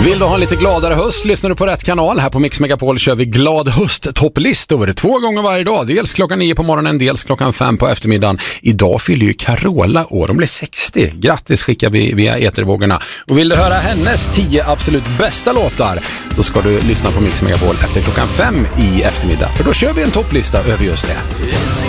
Vill du ha en lite gladare höst, lyssnar du på rätt kanal. Här på Mix Megapol kör vi glad höst-topplistor 2 gånger varje dag. Dels klockan 9 på morgonen, dels klockan 5 på eftermiddagen. Idag fyller ju Carola år, de blir 60. Grattis skickar vi via etervågorna. Och vill du höra hennes 10 absolut bästa låtar, då ska du lyssna på Mix Megapol efter klockan 5 i eftermiddag. För då kör vi en topplista över just det.